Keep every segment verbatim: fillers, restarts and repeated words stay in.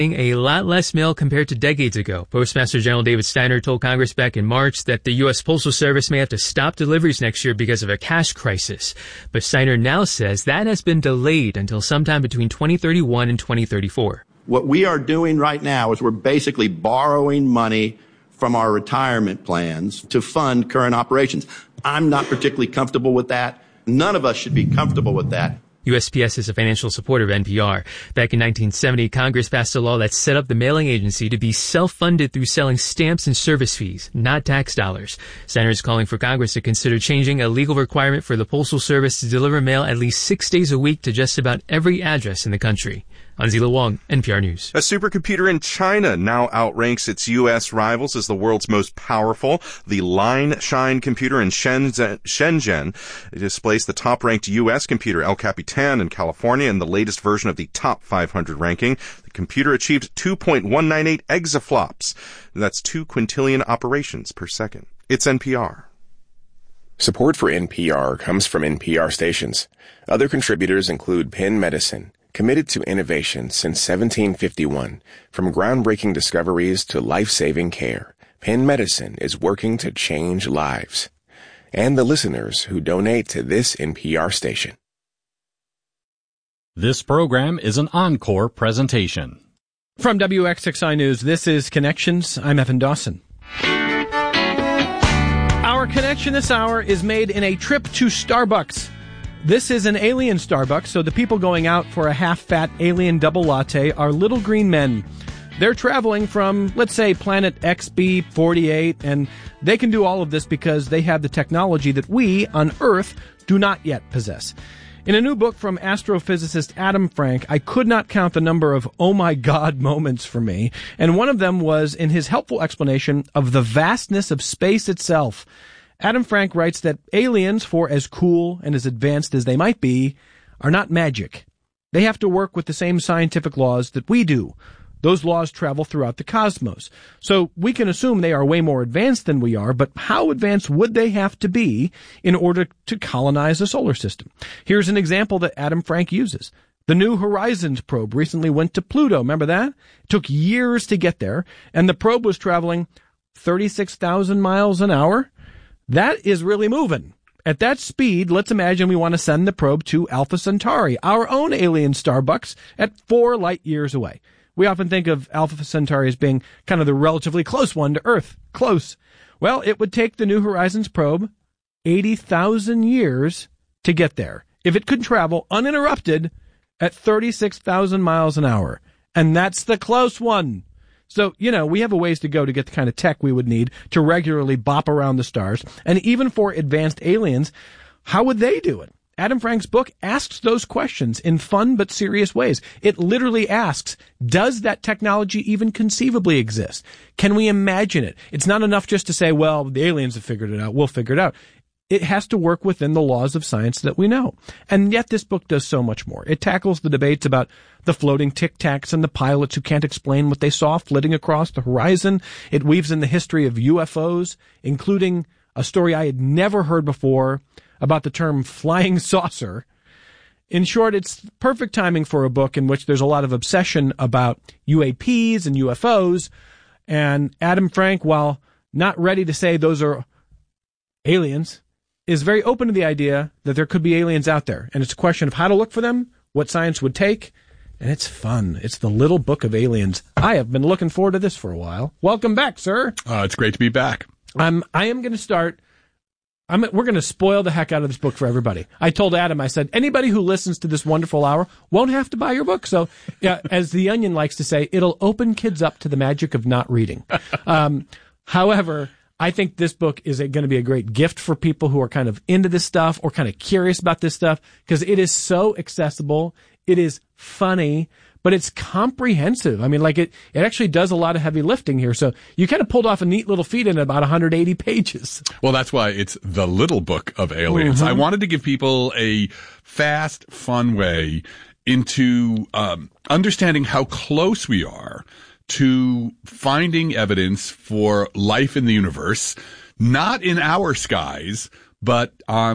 A lot less mail compared to decades ago. Postmaster General David Steiner told Congress back in March that the U S Postal Service may have to stop deliveries next year because of a cash crisis. But Steiner now says that has been delayed until sometime between twenty thirty-one and twenty thirty-four. What we are doing right now is we're basically borrowing money from our retirement plans to fund current operations. I'm not particularly comfortable with that. None of us should be comfortable with that. U S P S is a financial supporter of N P R. Back in nineteen seventy, Congress passed a law that set up the mailing agency to be self-funded through selling stamps and service fees, not tax dollars. Steiner is calling for Congress to consider changing a legal requirement for the Postal Service to deliver mail at least six days a week to just about every address in the country. Anzila Wong, N P R News. A supercomputer in China now outranks its U S rivals as the world's most powerful. The Line Shine computer in Shenzhen, Shenzhen displaced the top-ranked U S computer El Capitan in California in the latest version of the top five hundred ranking. The computer achieved two point one nine eight exaflops. That's two quintillion operations per second. It's N P R. Support for N P R comes from N P R stations. Other contributors include Penn Medicine, committed to innovation since seventeen fifty-one. From groundbreaking discoveries to life-saving care, Penn Medicine is working to change lives. And the listeners who donate to this N P R station. This program is an encore presentation. From W X X I News, this is Connections. I'm Evan Dawson. Our connection this hour is made in a trip to Starbucks. This is an alien Starbucks, so the people going out for a half-fat alien double latte are little green men. They're traveling from, let's say, planet X B forty-eight, and they can do all of this because they have the technology that we, on Earth, do not yet possess. In a new book from astrophysicist Adam Frank, I could not count the number of oh my god moments for me, and one of them was in his helpful explanation of the vastness of space itself. Adam Frank writes that aliens, for as cool and as advanced as they might be, are not magic. They have to work with the same scientific laws that we do. Those laws travel throughout the cosmos. So we can assume they are way more advanced than we are, but how advanced would they have to be in order to colonize the solar system? Here's an example that Adam Frank uses. The New Horizons probe recently went to Pluto. Remember that? It took years to get there, and the probe was traveling thirty-six thousand miles an hour. That is really moving. At that speed, let's imagine we want to send the probe to Alpha Centauri, our own alien Starbucks, at four light years away. We often think of Alpha Centauri as being kind of the relatively close one to Earth. Close. Well, it would take the New Horizons probe eighty thousand years to get there, if it could travel uninterrupted at thirty-six thousand miles an hour. And that's the close one. So, you know, we have a ways to go to get the kind of tech we would need to regularly bop around the stars. And even for advanced aliens, how would they do it? Adam Frank's book asks those questions in fun but serious ways. It literally asks, does that technology even conceivably exist? Can we imagine it? It's not enough just to say, well, the aliens have figured it out, we'll figure it out. It has to work within the laws of science that we know. And yet this book does so much more. It tackles the debates about the floating tic-tacs and the pilots who can't explain what they saw flitting across the horizon. It weaves in the history of U F Os, including a story I had never heard before about the term flying saucer. In short, it's perfect timing for a book in which there's a lot of obsession about U A Ps and U F Os. And Adam Frank, while not ready to say those are aliens, is very open to the idea that there could be aliens out there. And it's a question of how to look for them, what science would take, and it's fun. It's the Little Book of Aliens. I have been looking forward to this for a while. Welcome back, sir. Uh, it's great to be back. Um, I am going to start... I'm, we're going to spoil the heck out of this book for everybody. I told Adam, I said, anybody who listens to this wonderful hour won't have to buy your book. So, yeah, as The Onion likes to say, it'll open kids up to the magic of not reading. Um, however... I think this book is going to be a great gift for people who are kind of into this stuff or kind of curious about this stuff because it is so accessible. It is funny, but it's comprehensive. I mean, like it, it actually does a lot of heavy lifting here. So you kind of pulled off a neat little feat in about one hundred eighty pages. Well, that's why it's the Little Book of Aliens. Mm-hmm. I wanted to give people a fast, fun way into um, understanding how close we are to finding evidence for life in the universe, not in our skies, but on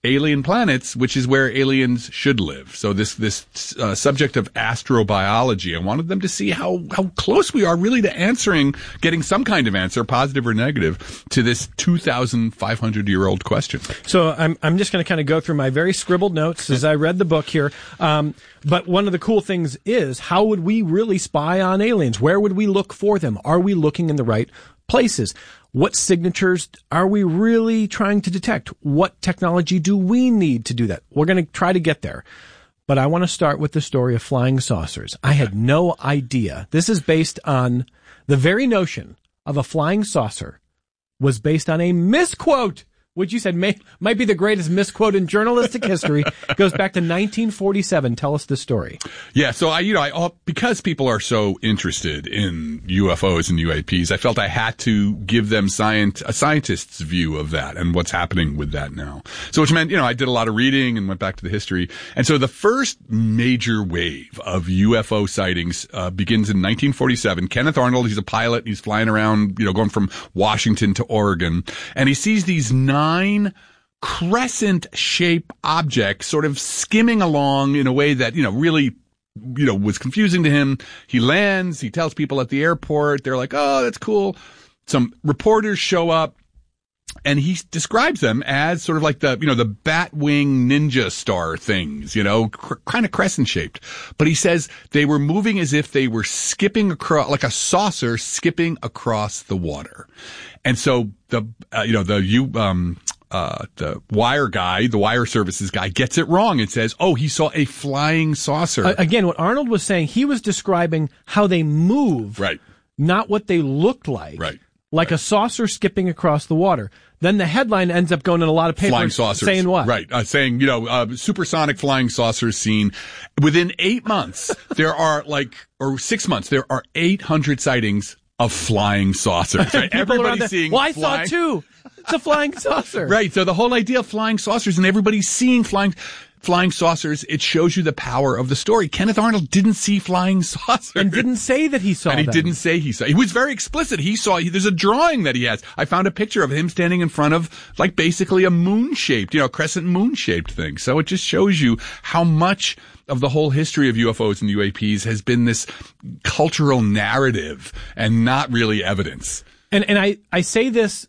alien planets, which is where aliens should live. So this this uh, subject of astrobiology, I wanted them to see how how close we are really to answering, getting some kind of answer, positive or negative, to this two thousand five hundred year old question. So I'm I'm just going to kind of go through my very scribbled notes as I read the book here. Um, but one of the cool things is, how would we really spy on aliens? Where would we look for them? Are we looking in the right places? What signatures are we really trying to detect? What technology do we need to do that? We're going to try to get there. But I want to start with the story of flying saucers. I had no idea. This is based on the very notion of a flying saucer was based on a misquote, which you said may, might be the greatest misquote in journalistic history. It goes back to nineteen forty-seven. Tell us the story. Yeah, so I, you know, I, because people are so interested in U F Os and U A Ps, I felt I had to give them science, a scientist's view of that and what's happening with that now. So which meant, you know, I did a lot of reading and went back to the history. And so the first major wave of U F O sightings uh, begins in nineteen forty-seven. Kenneth Arnold, he's a pilot. He's flying around, you know, going from Washington to Oregon. And he sees these nine Nine crescent-shaped objects sort of skimming along in a way that, you know, really, you know, was confusing to him. He lands. He tells people at the airport. They're like, oh, that's cool. Some reporters show up, and he describes them as sort of like the, you know, the Batwing ninja star things, you know, cr- kind of crescent-shaped. But he says they were moving as if they were skipping across, like a saucer skipping across the water. And so the, uh, you know, the, you, um, uh, the wire guy, the wire services guy gets it wrong and says, oh, he saw a flying saucer. Uh, again, what Arnold was saying, he was describing how they move. Right. Not what they looked like. Right. Like right. a saucer skipping across the water. Then the headline ends up going in a lot of papers. Flying saucers. Saying what? Right. Uh, saying, you know, uh, supersonic flying saucers seen. Within eight months, there are like, or six months, there are eight hundred sightings of flying saucers. Right? Everybody's seeing Well, I flying... saw two. It's a flying saucer. Right. So the whole idea of flying saucers and everybody's seeing flying... Flying saucers, it shows you the power of the story. Kenneth Arnold didn't see flying saucers. And didn't say that he saw And he them. didn't say he saw. He was very explicit. He saw, he, there's a drawing that he has. I found a picture of him standing in front of, like, basically a moon-shaped, you know, crescent moon-shaped thing. So it just shows you how much of the whole history of U F Os and U A Ps has been this cultural narrative and not really evidence. And, and I, I say this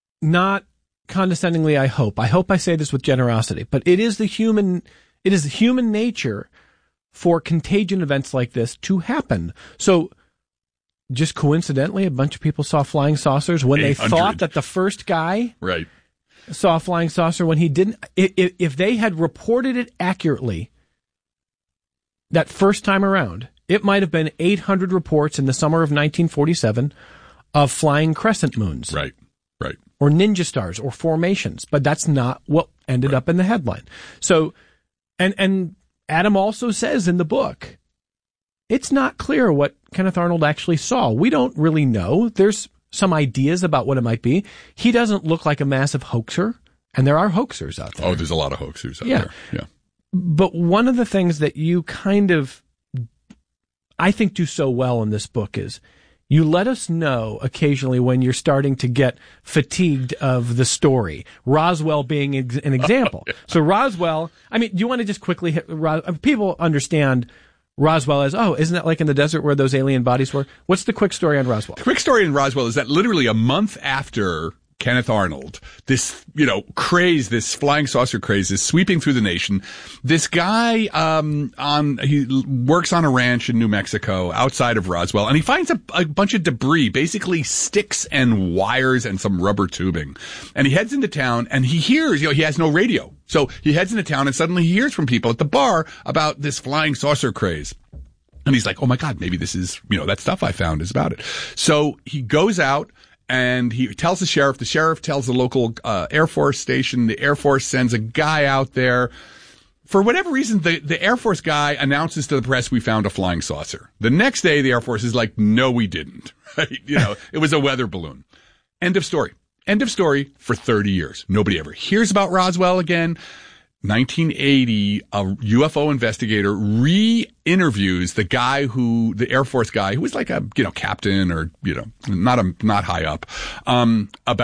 not condescendingly, I hope. I hope I say this with generosity, but it is the human, it is the human nature for contagion events like this to happen. So just coincidentally, a bunch of people saw flying saucers when they thought that the first guy right. saw a flying saucer when he didn't. If, if they had reported it accurately that first time around, it might have been eight hundred reports in the summer of nineteen forty-seven of flying crescent moons. Right. Right. Or ninja stars or formations, but that's not what ended right. up in the headline. So, and, and Adam also says in the book, it's not clear what Kenneth Arnold actually saw. We don't really know. There's some ideas about what it might be. He doesn't look like a massive hoaxer, and there are hoaxers out there. Oh, there's a lot of hoaxers out yeah. there. Yeah. But one of the things that you kind of, I think, do so well in this book is you let us know occasionally when you're starting to get fatigued of the story. Roswell being ex- an example. Oh, yeah. So Roswell, I mean, do you want to just quickly hit, Ros- people understand Roswell as, oh, isn't that like in the desert where those alien bodies were? What's the quick story on Roswell? The quick story in Roswell is that literally a month after Kenneth Arnold, this, you know, craze, this flying saucer craze is sweeping through the nation. This guy, um, on, he works on a ranch in New Mexico outside of Roswell, and he finds a, a bunch of debris, basically sticks and wires and some rubber tubing. And he heads into town and he hears, you know, he has no radio. So he heads into town and suddenly he hears from people at the bar about this flying saucer craze. And he's like, oh my God, maybe this is, you know, that stuff I found is about it. So he goes out and he tells the sheriff. The sheriff tells the local uh, Air Force station. The Air Force sends a guy out there. For whatever reason, the, the Air Force guy announces to the press, we found a flying saucer. The next day, the Air Force is like, no, we didn't. Right? You know, it was a weather balloon. End of story. End of story for thirty years. Nobody ever hears about Roswell again. nineteen eighty, a U F O investigator re-interviews the guy who, the Air Force guy, who was like a, you know, captain or, you know, not a, not high up, um, about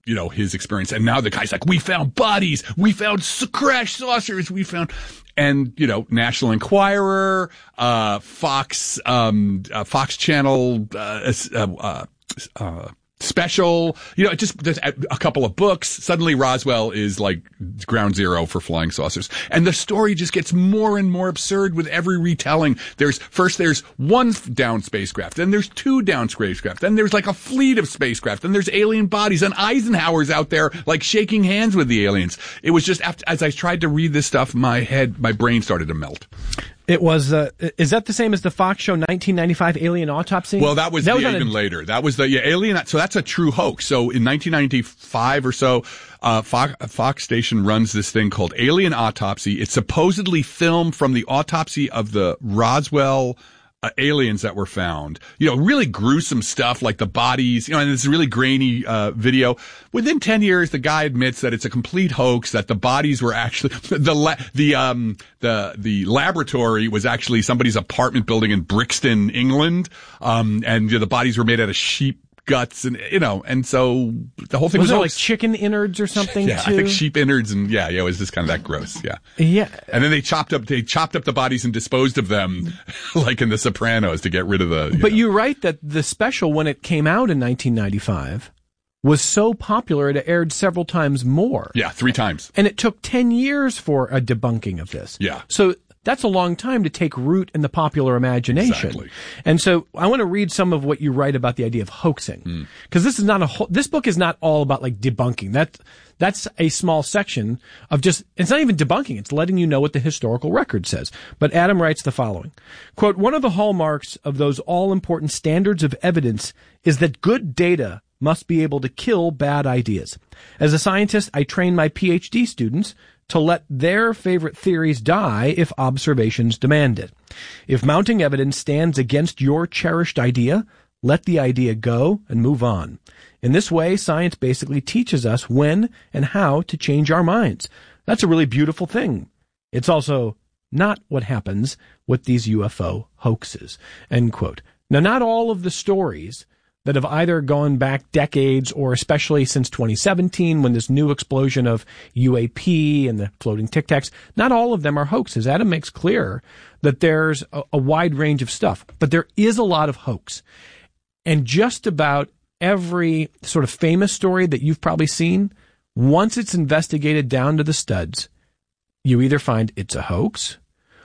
you know, his experience. And now the guy's like, we found bodies, we found s- crash saucers, we found, and, you know, National Enquirer, uh, Fox, um, uh, Fox Channel, uh, uh, uh, special, you know, just there's a couple of books. Suddenly Roswell is like ground zero for flying saucers. And the story just gets more and more absurd with every retelling. There's, first there's one down spacecraft, then there's two down spacecraft, then there's like a fleet of spacecraft, then there's alien bodies, and Eisenhower's out there like shaking hands with the aliens. It was just after, as I tried to read this stuff, my head, my brain started to melt. It was, uh, is that the same as the Fox show nineteen ninety-five Alien Autopsy? Well, that was, that the, was even a, later. That was the, yeah, Alien, so that's a true hoax. So in nineteen ninety-five or so, uh, Fox, Fox station runs this thing called Alien Autopsy. It's supposedly filmed from the autopsy of the Roswell Uh, aliens that were found, you know, really gruesome stuff like the bodies, you know, and it's a really grainy, uh, video. Within ten years, the guy admits that it's a complete hoax, that the bodies were actually, the, la- the, um, the, the laboratory was actually somebody's apartment building in Brixton, England. Um, and you know, the bodies were made out of sheep guts and, you know, and so the whole thing was, was it hoax. like chicken innards or something Yeah, too? I think sheep innards and yeah, yeah, it was just kind of that gross. Yeah. Yeah. And then they chopped up, they chopped up the bodies and disposed of them like in The Sopranos to get rid of the, you But know. you're right that the special, when it came out in nineteen ninety-five, was so popular it aired several times more. Yeah, three times. And it took ten years for a debunking of this. Yeah. So that's a long time to take root in the popular imagination. Exactly. And so I want to read some of what you write about the idea of hoaxing. Because this is not a whole, this book is not all about like debunking. That, that's a small section of just, it's not even debunking, it's letting you know what the historical record says. But Adam writes the following, quote, one of the hallmarks of those all-important standards of evidence is that good data must be able to kill bad ideas. As a scientist, I train my PhD students to let their favorite theories die if observations demand it. If mounting evidence stands against your cherished idea, let the idea go and move on. In this way, science basically teaches us when and how to change our minds. That's a really beautiful thing. It's also not what happens with these U F O hoaxes. End quote. Now, not all of the stories that have either gone back decades or especially since twenty seventeen when this new explosion of U A P and the floating Tic Tacs, not all of them are hoaxes. Adam makes clear that there's a, a wide range of stuff, but there is a lot of hoax. And just about every sort of famous story that you've probably seen, once it's investigated down to the studs, you either find it's a hoax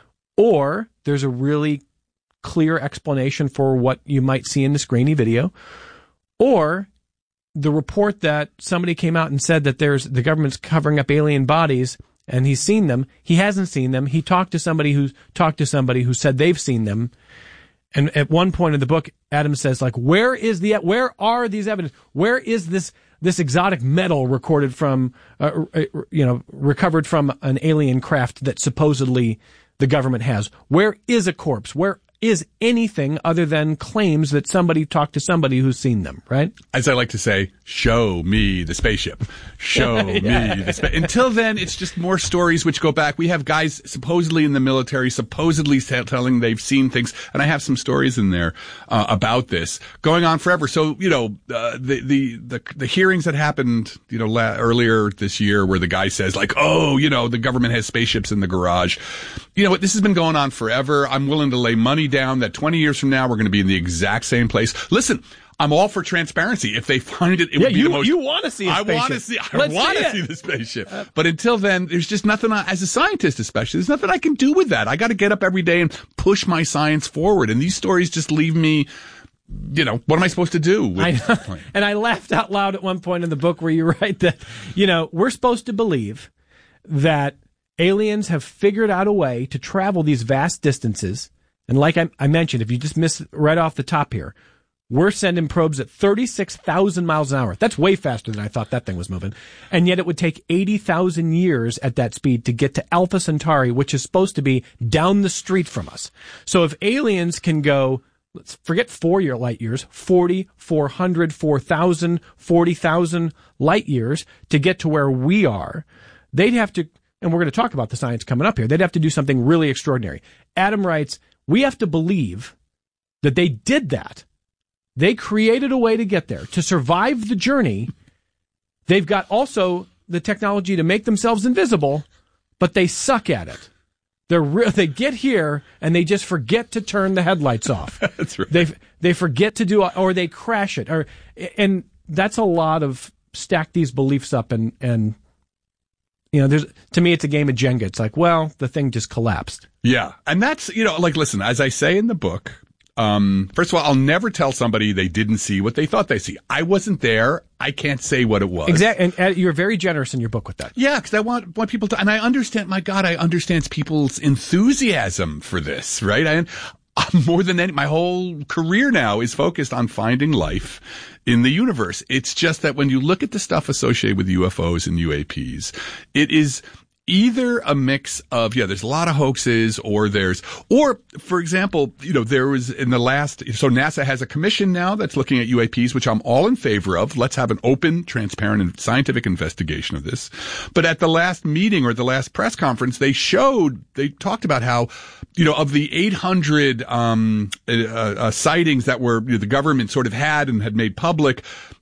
or there's a really clear explanation for what you might see in this grainy video, or the report that somebody came out and said that there's the government's covering up alien bodies and he's seen them. He hasn't seen them. He talked to somebody who talked to somebody who said they've seen them. And at one point in the book, Adam says, like, where is the, where are these evidence? Where is this, this exotic metal recorded from, uh, you know, recovered from an alien craft that supposedly the government has? Where is a corpse? Where is anything other than claims that somebody talked to somebody who's seen them, right? As I like to say, show me the spaceship. Show yeah. me the spaceship. Until then, it's just more stories which go back. We have guys supposedly in the military, supposedly telling they've seen things, and I have some stories in there uh, about this going on forever. So, you know, uh, the, the the the hearings that happened, you know, la- earlier this year, where the guy says like, oh, you know, the government has spaceships in the garage. You know what? This has been going on forever. I'm willing to lay money down that twenty years from now we're going to be in the exact same place. Listen, I'm all for transparency. If they find it, it yeah, would be you, the most. You want to see a spaceship. I want to see. I Let's want see to it. see the spaceship. Uh, but until then, there's just nothing. I, as a scientist, especially, there's nothing I can do with that. I got to get up every day and push my science forward. And these stories just leave me. You know, what am I supposed to do? With I know. And I laughed out loud at one point in the book where you write that, you know, we're supposed to believe that aliens have figured out a way to travel these vast distances. And like I, I mentioned, if you just miss right off the top here, we're sending probes at thirty-six thousand miles an hour. That's way faster than I thought that thing was moving. And yet it would take eighty thousand years at that speed to get to Alpha Centauri, which is supposed to be down the street from us. So if aliens can go, let's forget four year light years, forty, four hundred, four thousand, forty thousand light years to get to where we are, they'd have to, and we're going to talk about the science coming up here, they'd have to do something really extraordinary. Adam writes, we have to believe that they did that. They created a way to get there, to survive the journey They've got also the technology to make themselves invisible, but they suck at it. They're re- they get here and they just forget to turn the headlights off. That's right. They they forget to do, or they crash it, or and that's a lot of stack these beliefs up and and you know, there's to me it's a game of Jenga. It's like, well, the thing just collapsed. Yeah, and that's you know, like listen, as I say in the book. Um, first of all, I'll never tell somebody they didn't see what they thought they see. I wasn't there. I can't say what it was. Exactly. And, and you're very generous in your book with that. Yeah, because I want, want people to, and I understand, my God, I understand people's enthusiasm for this, right? I, I'm more than any, my whole career now is focused on finding life in the universe. It's just that when you look at the stuff associated with U F Os and U A Ps, it is either a mix of, yeah, there's a lot of hoaxes, or there's, or, for example, you know, there was in the last, so NASA has a commission now that's looking at U A Ps, which I'm all in favor of. Let's have an open, transparent, and scientific investigation of this. But at the last meeting or the last press conference, they showed, they talked about how, you know, of the eight hundred, um, uh, uh, sightings that were, you know, the government sort of had and had made public,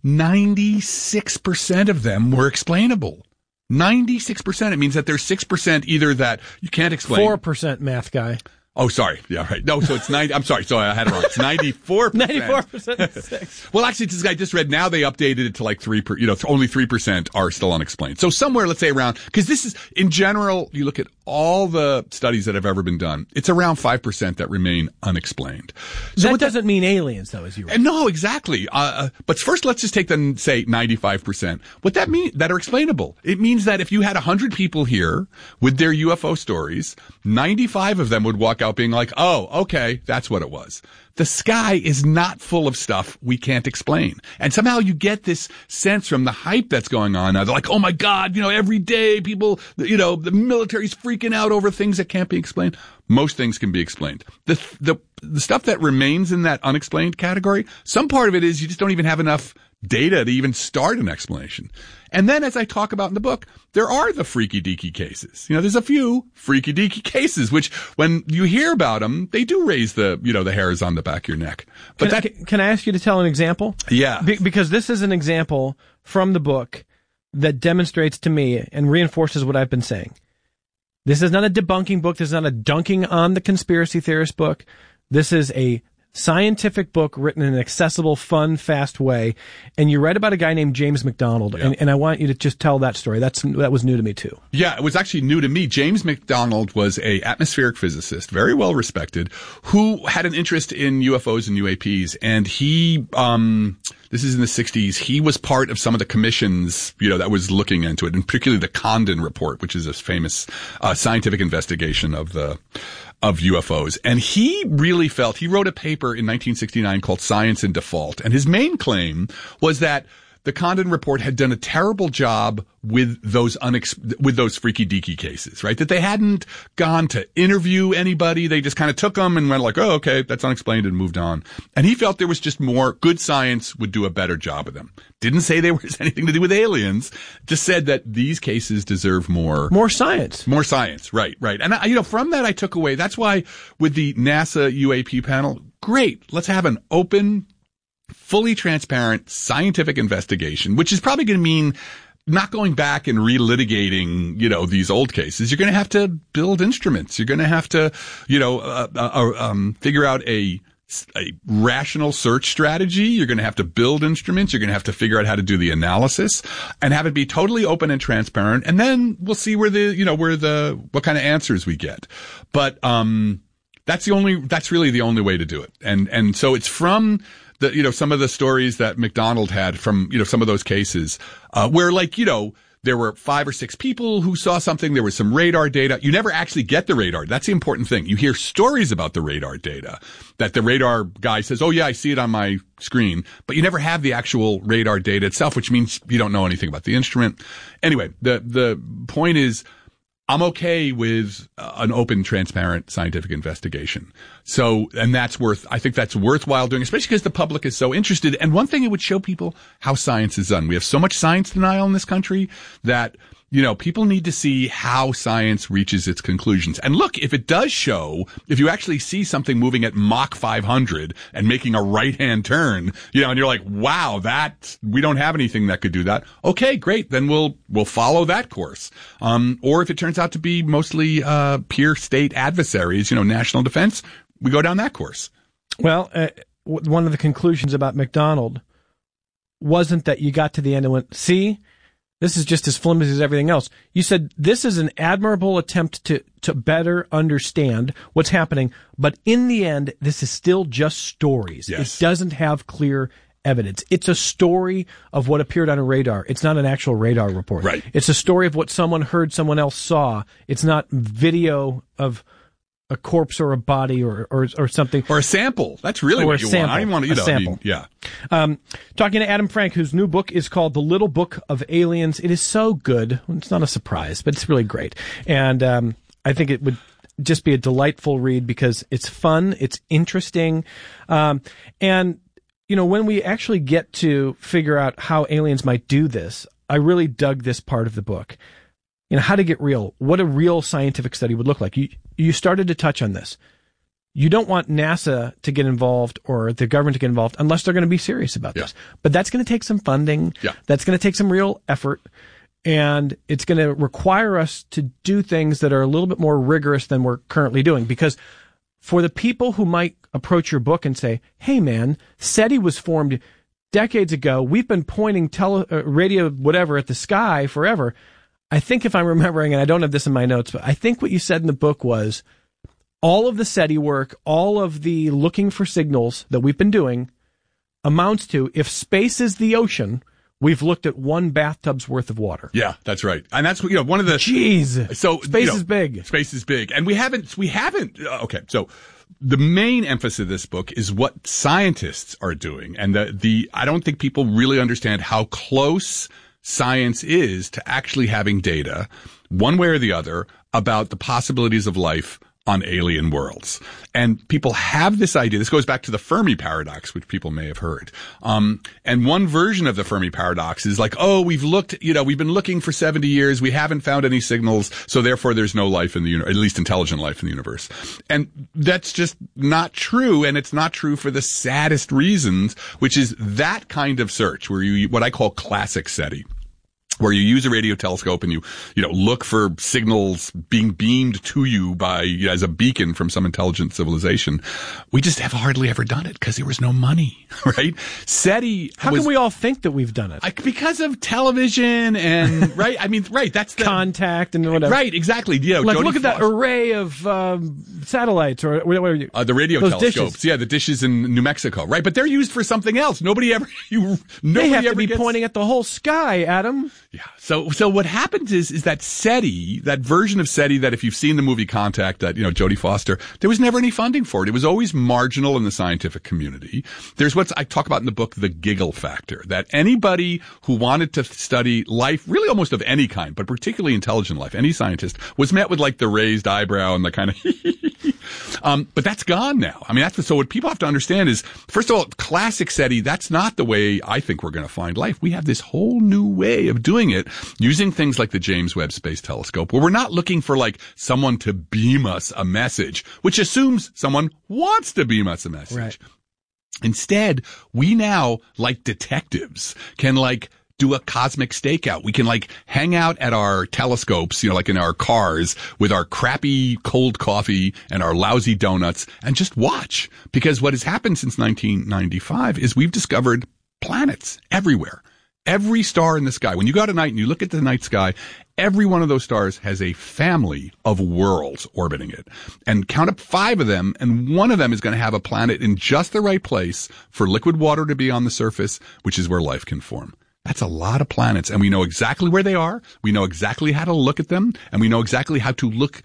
ninety-six percent of them were explainable. ninety-six percent. It means that there's six percent either that you can't explain. four percent math guy. Oh, sorry. Yeah, right. No, so it's ninety. I'm sorry. So I had it wrong. It's ninety-four percent. ninety-four percent six. Well, actually, this guy just read, now they updated it to like three, per, you know, only three percent are still unexplained. So somewhere, let's say around, because this is, in general, you look at all the studies that have ever been done, it's around five percent that remain unexplained. So that doesn't that, mean aliens, though, as you were. No, exactly. Uh, but first, let's just take them, say, ninety-five percent. What that means, that are explainable. It means that if you had one hundred people here with their U F O stories, ninety-five of them would walk out being like, oh, okay, that's what it was. The sky is not full of stuff we can't explain. And somehow you get this sense from the hype that's going on now. They're like, oh my God, you know, every day people, you know, the military's freaking out over things that can't be explained. Most things can be explained. The, the, the stuff that remains in that unexplained category, some part of it is you just don't even have enough data to even start an explanation. And then, as I talk about in the book, there are the freaky deaky cases. You know, there's a few freaky deaky cases, which when you hear about them, they do raise the, you know, the hairs on the back of your neck. But can, that, can I ask you to tell an example? Yeah. Be- because this is an example from the book that demonstrates to me and reinforces what I've been saying. This is not a debunking book. This is not a dunking on the conspiracy theorist book. This is a scientific book written in an accessible, fun, fast way. And you write about a guy named James McDonald. Yeah. And, and I want you to just tell that story. That's, that was new to me too. Yeah, it was actually new to me. James McDonald was a atmospheric physicist, very well respected, who had an interest in U F Os and U A Ps. And he, um, this is in the sixties. He was part of some of the commissions, you know, that was looking into it, and particularly the Condon Report, which is a famous uh, scientific investigation of the of U F Os. And he really felt, he wrote a paper in nineteen sixty-nine called Science in Default. And his main claim was that the Condon Report had done a terrible job with those unex- with those freaky deaky cases, right? That they hadn't gone to interview anybody. They just kind of took them and went like, oh, okay, that's unexplained, and moved on. And he felt there was just more, good science would do a better job of them. Didn't say there was anything to do with aliens. Just said that these cases deserve more. More science. More science. Right, right. And I, you know, from that I took away, that's why with the NASA U A P panel, great. Let's have an open, fully transparent scientific investigation, which is probably going to mean not going back and relitigating, you know, these old cases. You're going to have to build instruments. You're going to have to, you know, uh, uh, um, figure out a a rational search strategy. You're going to have to build instruments. You're going to have to figure out how to do the analysis and have it be totally open and transparent. And then we'll see where the, you know, where the, what kind of answers we get. But, um, that's the only, that's really the only way to do it. And, and so it's from the, you know, some of the stories that McDonald had from, you know, some of those cases, uh, where like, you know, there were five or six people who saw something. There was some radar data. You never actually get the radar. That's the important thing. You hear stories about the radar data, that the radar guy says, oh yeah, I see it on my screen, but you never have the actual radar data itself, which means you don't know anything about the instrument. Anyway, the, the point is, I'm okay with uh, an open, transparent scientific investigation. So, and that's worth, I think that's worthwhile doing, especially because the public is so interested. And one thing, it would show people how science is done. We have so much science denial in this country that you know, people need to see how science reaches its conclusions. And look, if it does show, if you actually see something moving at Mach five hundred and making a right-hand turn, you know, and you're like, wow, that, we don't have anything that could do that. Okay, great. Then we'll, we'll follow that course. Um, or if it turns out to be mostly, uh, peer state adversaries, you know, national defense, we go down that course. Well, uh, one of the conclusions about McDonald wasn't that you got to the end and went, see, this is just as flimsy as everything else. You said this is an admirable attempt to, to better understand what's happening, but in the end, this is still just stories. Yes. It doesn't have clear evidence. It's a story of what appeared on a radar. It's not an actual radar report. Right. It's a story of what someone heard someone else saw. It's not video of a corpse or a body or, or, or something. Or a sample. That's really or what you sample, want. I don't even want to, you a know, sample. I mean, yeah. Um, talking to Adam Frank, whose new book is called The Little Book of Aliens. It is so good. It's not a surprise, but it's really great. And, um, I think it would just be a delightful read because it's fun. It's interesting. Um, and, you know, when we actually get to figure out how aliens might do this, I really dug this part of the book. You know, how to get real, what a real scientific study would look like. You, you started to touch on this. You don't want NASA to get involved or the government to get involved unless they're going to be serious about yeah. this. But that's going to take some funding. Yeah. That's going to take some real effort. And it's going to require us to do things that are a little bit more rigorous than we're currently doing. Because for the people who might approach your book and say, hey, man, SETI was formed decades ago. We've been pointing tele, uh, radio, whatever, at the sky forever. I think if I'm remembering, and I don't have this in my notes, but I think what you said in the book was all of the SETI work, all of the looking for signals that we've been doing amounts to, if space is the ocean, we've looked at one bathtub's worth of water. Yeah, that's right. And that's, you know, one of the... Jeez. So, space you know, is big. Space is big. And we haven't, we haven't, uh, okay, so the main emphasis of this book is what scientists are doing. And the, the, I don't think people really understand how close science is to actually having data, one way or the other, about the possibilities of life on alien worlds. And people have this idea. This goes back to the Fermi paradox, which people may have heard. Um, and one version of the Fermi paradox is like, oh, we've looked, you know, we've been looking for seventy years. We haven't found any signals. So therefore there's no life in the universe, at least intelligent life in the universe. And that's just not true. And it's not true for the saddest reasons, which is that kind of search where you, what I call classic SETI, where you use a radio telescope and you, you know, look for signals being beamed to you by, you know, as a beacon from some intelligent civilization. We just have hardly ever done it because there was no money, right? SETI. How was, can we all think that we've done it? I, because of television and, right? I mean, right. That's the. Contact and whatever. Right, exactly. You know, like, Jodie look at that Foster. array of um, satellites or whatever you. Uh, the radio those telescopes. Dishes. Yeah, the dishes in New Mexico, right? But they're used for something else. Nobody ever, you, nobody They have ever to be gets, pointing at the whole sky, Adam. Yeah. So, so what happens is, is that SETI, that version of SETI that if you've seen the movie Contact, that, you know, Jodie Foster, there was never any funding for it. It was always marginal in the scientific community. There's what I talk about in the book, the giggle factor, that anybody who wanted to study life, really almost of any kind, but particularly intelligent life, any scientist, was met with like the raised eyebrow and the kind of, um, but that's gone now. I mean, that's, so what people have to understand is, first of all, classic SETI, that's not the way I think we're going to find life. We have this whole new way of doing it, using things like the James Webb Space Telescope, where we're not looking for like someone to beam us a message, which assumes someone wants to beam us a message. Right. Instead, we now, like detectives, can like do a cosmic stakeout. We can like hang out at our telescopes, you know, like in our cars with our crappy cold coffee and our lousy donuts and just watch. Because what has happened since nineteen ninety-five is we've discovered planets everywhere. Every star in the sky. When you go out at night and you look at the night sky, every one of those stars has a family of worlds orbiting it. And count up five of them, and one of them is going to have a planet in just the right place for liquid water to be on the surface, which is where life can form. That's a lot of planets, and we know exactly where they are. We know exactly how to look at them, and we know exactly how to look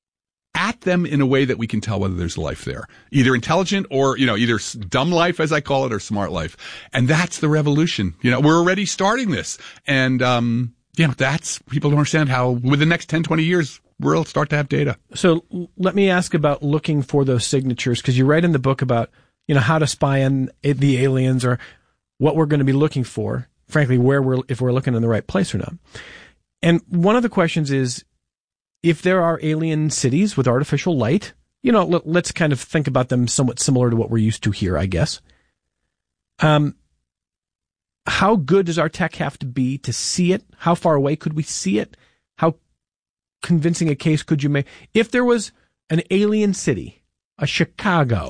at them in a way that we can tell whether there's life there, either intelligent or, you know, either dumb life, as I call it, or smart life. And that's the revolution. You know, we're already starting this. And, um, you know, that's, people don't understand how within the next ten, twenty years, we'll start to have data. So let me ask about looking for those signatures, because you write in the book about, you know, how to spy on the aliens or what we're going to be looking for, frankly, where we're, if we're looking in the right place or not. And one of the questions is, if there are alien cities with artificial light, you know, let, let's kind of think about them somewhat similar to what we're used to here, I guess. Um, how good does our tech have to be to see it? How far away could we see it? How convincing a case could you make? If there was an alien city, a Chicago,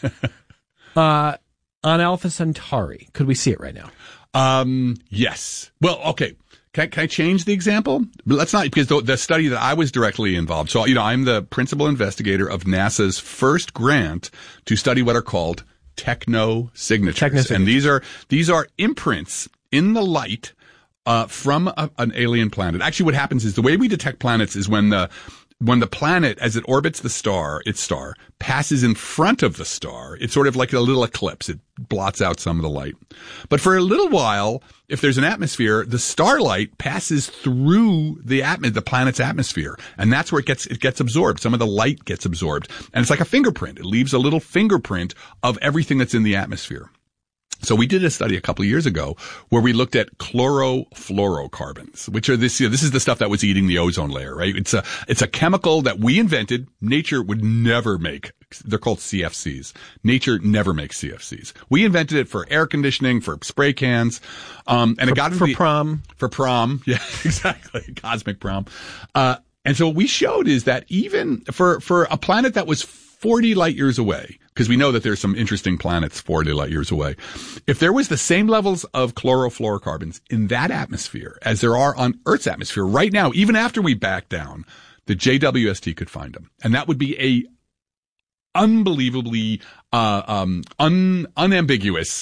uh, on Alpha Centauri, could we see it right now? Um, yes. Well, okay. Can, can I change the example? But let's not, because the, the study that I was directly involved. So, you know, I'm the principal investigator of NASA's first grant to study what are called techno-signatures. Techno-signatures. And these are, these are imprints in the light, uh, from a, an alien planet. Actually, what happens is the way we detect planets is when the, when the planet, as it orbits the star, its star, passes in front of the star, it's sort of like a little eclipse. It blots out some of the light. But for a little while, if there's an atmosphere, the starlight passes through the atm- the planet's atmosphere. And that's where it gets, it gets absorbed. Some of the light gets absorbed. And it's like a fingerprint. It leaves a little fingerprint of everything that's in the atmosphere. So we did a study a couple of years ago where we looked at chlorofluorocarbons, which are this, you know, this is the stuff that was eating the ozone layer, right? It's a, it's a chemical that we invented. Nature would never make. They're called C F Cs. Nature never makes C F Cs. We invented it for air conditioning, for spray cans, um, and for, it got into for the, prom. For prom. Yeah, exactly. Cosmic prom. Uh, and so what we showed is that even for, for a planet that was forty light years away, because we know that there's some interesting planets forty light years away. If there was the same levels of chlorofluorocarbons in that atmosphere as there are on Earth's atmosphere right now, even after we back down, the J W S T could find them. And that would be a unbelievably, uh, um, un, unambiguous,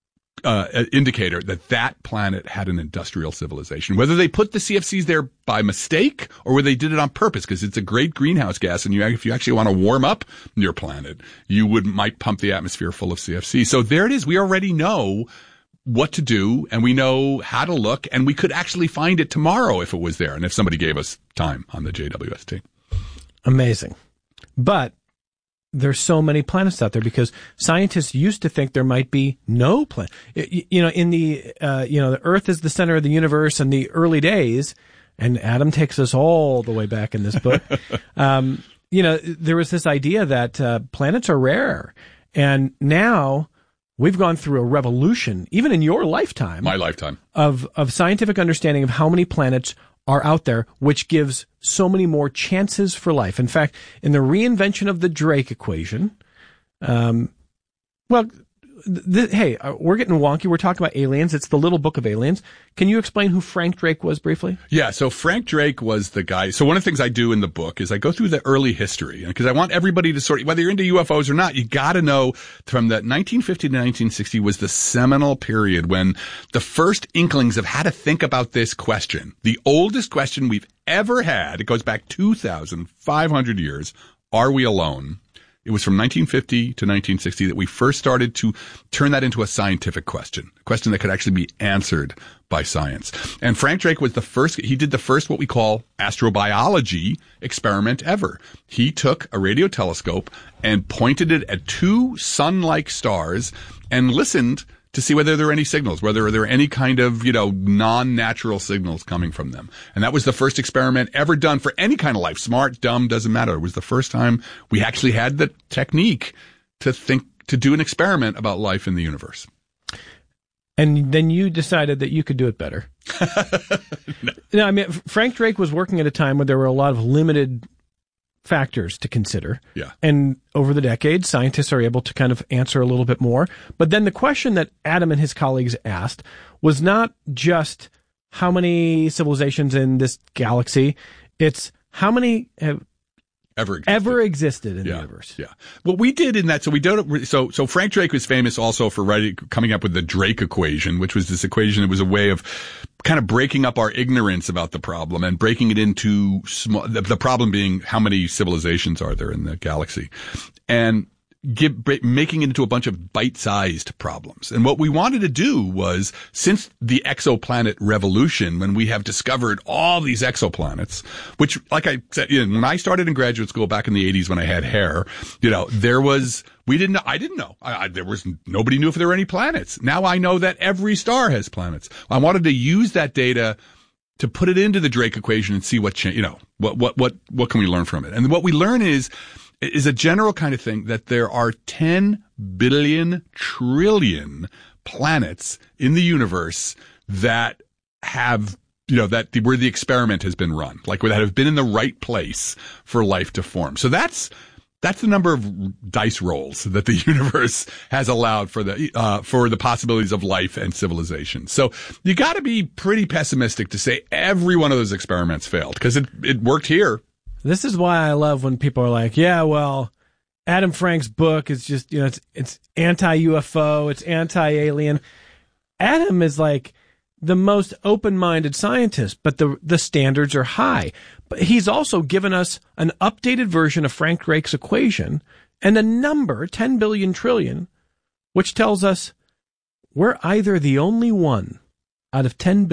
uh, indicator that that planet had an industrial civilization. Whether they put the C F Cs there by mistake or whether they did it on purpose, because it's a great greenhouse gas, and you, if you actually want to warm up your planet, you would might pump the atmosphere full of C F Cs. So there it is. We already know what to do, and we know how to look, and we could actually find it tomorrow if it was there, and if somebody gave us time on the J W S T. Amazing. But there's so many planets out there because scientists used to think there might be no planet. You know, in the, uh, you know, the Earth is the center of the universe in the early days, and Adam takes us all the way back in this book. um, you know, there was this idea that uh, planets are rare, and now we've gone through a revolution, even in your lifetime. My lifetime. Of, of scientific understanding of how many planets are out there, which gives so many more chances for life. In fact, in the reinvention of the Drake equation, um, well, th- hey, we're getting wonky. We're talking about aliens. It's the little book of aliens. Can you explain who Frank Drake was briefly? Yeah, so Frank Drake was the guy. So one of the things I do in the book is I go through the early history, because I want everybody to sort of, whether you're into U F Os or not, you got to know from the nineteen fifty to nineteen sixty was the seminal period when the first inklings of how to think about this question, the oldest question we've ever had, it goes back two thousand five hundred years, are we alone? It was from nineteen fifty to nineteen sixty that we first started to turn that into a scientific question, a question that could actually be answered by science. And Frank Drake was the first, he did the first what we call astrobiology experiment ever. He took a radio telescope and pointed it at two sun-like stars and listened to see whether there were any signals, whether there were any kind of, you know, non-natural signals coming from them. And that was the first experiment ever done for any kind of life. Smart, dumb, doesn't matter. It was the first time we actually had the technique to think, to do an experiment about life in the universe. And then you decided that you could do it better. no. no, I mean, Frank Drake was working at a time where there were a lot of limited factors to consider. Yeah. And over the decades, scientists are able to kind of answer a little bit more. But then the question that Adam and his colleagues asked was not just how many civilizations in this galaxy, it's how many have ever existed, ever existed in yeah, the universe. Yeah. What we did in that, so we don't, so, so Frank Drake was famous also for writing, coming up with the Drake equation, which was this equation that was a way of kind of breaking up our ignorance about the problem and breaking it into small, the, the problem being how many civilizations are there in the galaxy. And Give, making it into a bunch of bite-sized problems. And what we wanted to do was, since the exoplanet revolution, when we have discovered all these exoplanets, which, like I said, you know, when I started in graduate school back in the eighties when I had hair, you know, there was, we didn't know, I didn't know. I, I, there was, nobody knew if there were any planets. Now I know that every star has planets. I wanted to use that data to put it into the Drake equation and see what, cha- you know, what, what, what, what can we learn from it? And what we learn is, is a general kind of thing that there are ten billion trillion planets in the universe that have, you know, that the, where the experiment has been run, like where that have been in the right place for life to form. So that's, that's the number of dice rolls that the universe has allowed for the, uh, for the possibilities of life and civilization. So you got to be pretty pessimistic to say every one of those experiments failed, because it, it worked here. This is why I love when people are like, yeah, well, Adam Frank's book is just, you know, it's, it's anti-U F O, it's anti-alien. Adam is like the most open-minded scientist, but the the standards are high. But he's also given us an updated version of Frank Drake's equation and a number, ten billion trillion, which tells us we're either the only one out of ten billion